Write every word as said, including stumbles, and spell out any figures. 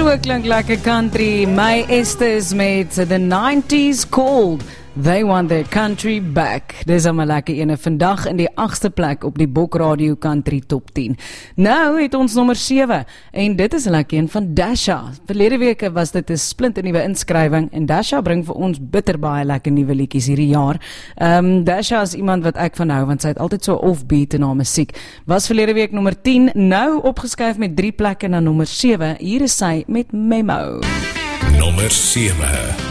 So klink lekker country. My Estes met The nineties Called. They want their country back. Dis al maar lekker ene. Vandag in die agste plek op die Bok Radio Country Top tien. Nou het ons nommer sewe. En dit is lekker een van Dasha. Verlede week was dit 'n splinte nuwe inskrywing. En Dasha bring vir ons bitter baie lekker nuwe liedjies hierdie jaar. Um, Dasha is iemand wat ek van hou, want sy het altyd so offbeat in haar musiek. Was verlede week nommer tien. Nou opgeskuif met drie plekke na nommer sewe. Hier is sy met Memo. Nommer sewe.